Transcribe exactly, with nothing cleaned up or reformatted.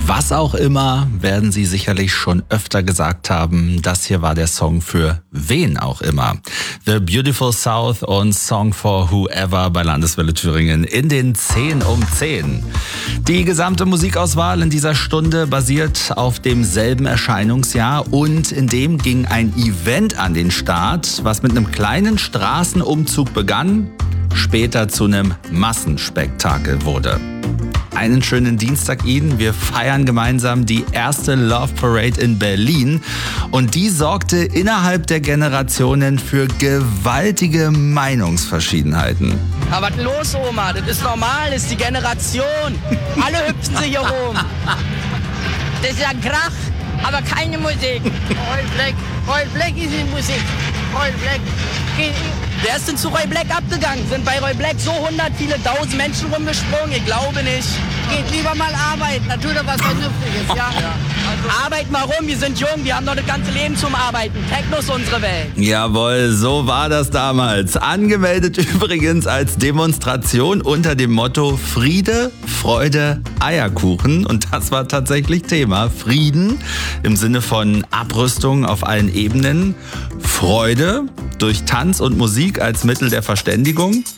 Was auch immer, werden Sie sicherlich schon öfter gesagt haben. Das hier war der Song für wen auch immer. The Beautiful South und Song for Whoever bei Landeswelle Thüringen in den zehn um zehn. Die gesamte Musikauswahl in dieser Stunde basiert auf demselben Erscheinungsjahr und in dem ging ein Event an den Start, was mit einem kleinen Straßenumzug begann, später zu einem Massenspektakel wurde. Einen schönen Dienstag Ihnen. Wir feiern gemeinsam die erste Love Parade in Berlin und die sorgte innerhalb der Generationen für gewaltige Meinungsverschiedenheiten. Aber was los, Oma? Das ist normal, das ist die Generation. Alle hüpfen sich hier rum. Das ist ja Krach, aber keine Musik. Roy Black, Roy Black ist die Musik. Roy Black. Wer ist denn zu Roy Black abgegangen? Sind bei Roy Black so hundert, viele tausend Menschen rumgesprungen? Ich glaube nicht. Geht lieber mal arbeiten, da tut er was Vernünftiges, ja? ja. Also arbeit mal rum, wir sind jung, wir haben noch das ganze Leben zum Arbeiten. Techno ist unsere Welt. Jawohl, so war das damals. Angemeldet übrigens als Demonstration unter dem Motto Friede, Freude, Eierkuchen. Und das war tatsächlich Thema. Frieden im Sinne von Abrüstung auf allen Ebenen. Freude durch Tanz und Musik als Mittel der Verständigung.